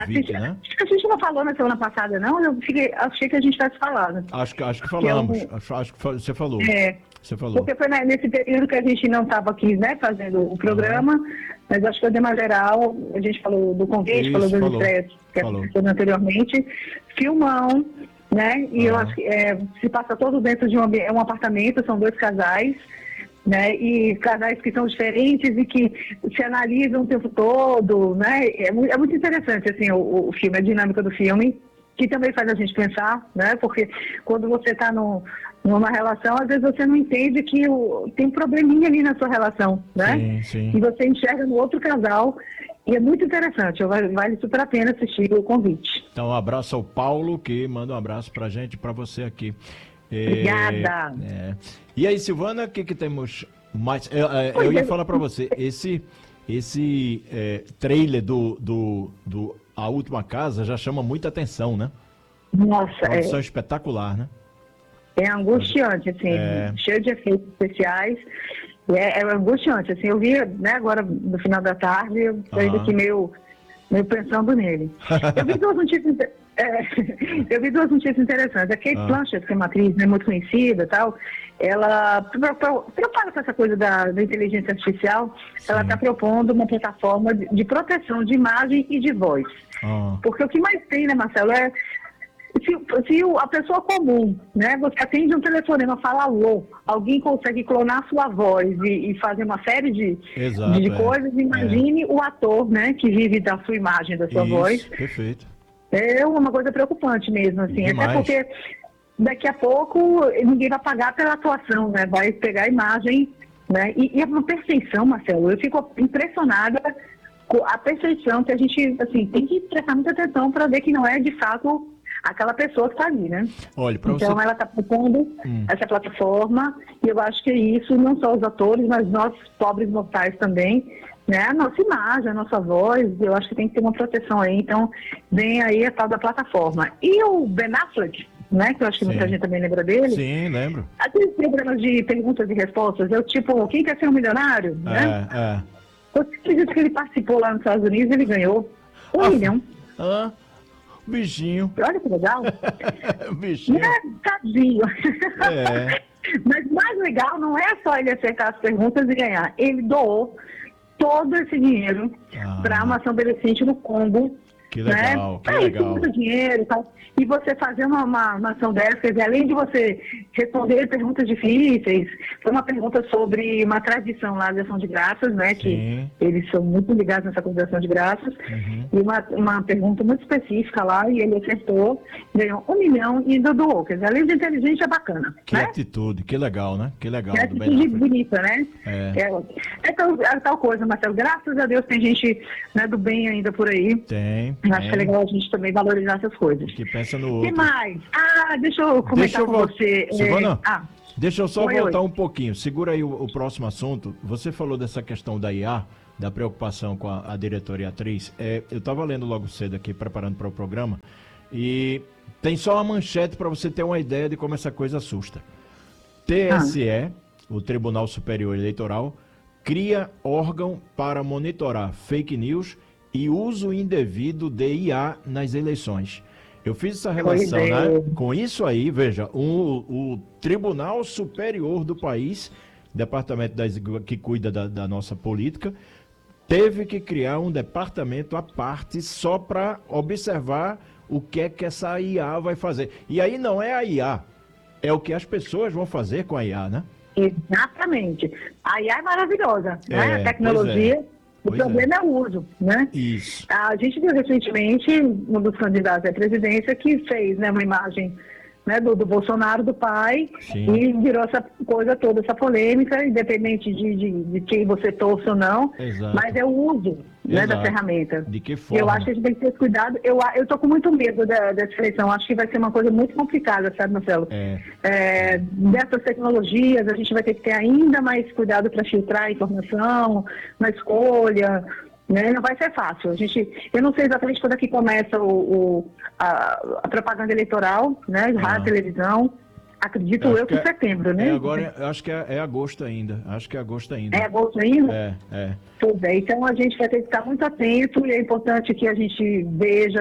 convite, né? Acho que a gente não falou na semana passada, não. Achei que a gente tivesse falado. Acho que falamos. Acho que você falou. Você falou. Porque foi nesse período que a gente não estava aqui, né, fazendo o programa, mas acho que de uma geral, a gente falou do convite, Isso, falou dos falou. estresses que aconteceu anteriormente. Filmão, né? E eu acho que se passa todo dentro de um apartamento, são 2 casais. Né, e casais que são diferentes e que se analisam o tempo todo, né? É muito interessante assim, o filme, a dinâmica do filme, que também faz a gente pensar, né? Porque quando você está numa relação, às vezes você não entende que tem um probleminha ali na sua relação, né? Sim, sim. E você enxerga no outro casal. E é muito interessante, vale super a pena assistir o convite. Então, um abraço ao Paulo, que manda um abraço pra gente, pra você aqui. Obrigada. E aí, Silvana, o que temos mais? Eu ia falar pra você, esse trailer do A Última Casa já chama muita atenção, né? Nossa, Produção espetacular, né? É angustiante, assim, cheio de efeitos especiais. É angustiante, assim, eu vi, né, agora no final da tarde, eu saí daqui meio pensando nele. Eu vi duas notícias interessantes. A Kate Blanchett, que é uma atriz, né, muito conhecida e tal, ela preocupada com essa coisa da inteligência artificial. Sim. Ela está propondo uma plataforma de proteção de imagem e de voz. Porque o que mais tem, né, Marcelo, se a pessoa comum, né, você atende um telefonema, fala alô, alguém consegue clonar sua voz e fazer uma série de coisas, imagine o ator, né, que vive da sua imagem, da sua voz. Perfeito. É uma coisa preocupante mesmo, assim, até porque daqui a pouco ninguém vai pagar pela atuação, né, vai pegar a imagem, né, e é uma perfeição, Marcelo, eu fico impressionada com a perfeição que a gente, assim, tem que prestar muita atenção para ver que não é de fato aquela pessoa que está ali, né? Olha, então ela está propondo essa plataforma e eu acho que é isso, não só os atores, mas nós, pobres mortais também, né? A nossa imagem, a nossa voz, eu acho que tem que ter uma proteção aí, então vem aí a tal da plataforma. E o Ben Affleck, né? Que eu acho que muita gente também lembra dele. Sim, lembro. Aqueles programas de perguntas e respostas, tipo, quem quer ser um milionário? Né? Eu acredito que ele participou lá nos Estados Unidos e ele ganhou $1 milhão. Bichinho. Olha que legal. Bichinho. Tadinho. Mas mais legal não é só ele acertar as perguntas e ganhar. Ele doou todo esse dinheiro para uma ação beneficente no Congo. Que legal, né? Que legal. Muito dinheiro e tal. E você fazer uma ação dessa, quer dizer, além de você responder perguntas difíceis, foi uma pergunta sobre uma tradição lá de ação de graças, né? Sim. Que eles são muito ligados nessa coisa de ação de graças. E uma pergunta muito específica lá, e ele acertou, ganhou $1 milhão e ainda doou. Quer dizer, além de inteligente, é bacana. Que atitude, que legal, né? Que legal. Que atitude bonita, né? É tal coisa, Marcelo. Graças a Deus tem gente, né, do bem ainda por aí. Tem. Acho que é legal a gente também valorizar essas coisas. Que pensa no outro. O que mais? Deixa eu comentar com você. Silvana, deixa eu só voltar um pouquinho. Segura aí o próximo assunto. Você falou dessa questão da IA, da preocupação com a diretora e a atriz. Eu estava lendo logo cedo aqui, preparando para o programa, e tem só uma manchete para você ter uma ideia de como essa coisa assusta. TSE, o Tribunal Superior Eleitoral, cria órgão para monitorar fake news e uso indevido de IA nas eleições. Eu fiz essa relação, né? Com isso aí, veja, o Tribunal Superior do país, departamento que cuida da nossa política, teve que criar um departamento à parte só para observar o que é que essa IA vai fazer. E aí não é a IA, é o que as pessoas vão fazer com a IA, né? Exatamente. A IA é maravilhosa, né? A tecnologia... O problema é o uso, né? Isso. A gente viu recentemente um dos candidatos à presidência que fez, né, uma imagem, né, do Bolsonaro, do pai, e virou essa coisa toda, essa polêmica, independente de quem você torça ou não, mas é o uso, né, da ferramenta. De que forma? Eu acho que a gente tem que ter esse cuidado. Eu tô com muito medo dessa eleição. Acho que vai ser uma coisa muito complicada, sabe, Marcelo? Dessas tecnologias, a gente vai ter que ter ainda mais cuidado para filtrar a informação, na escolha, né? Não vai ser fácil. Eu não sei exatamente quando é que começa a propaganda eleitoral, né? Rádio, televisão. acredito eu que setembro, né? Agora, acho que é agosto ainda. Acho que é agosto ainda. É agosto ainda? É. Pois é, então a gente vai ter que estar muito atento e é importante que a gente veja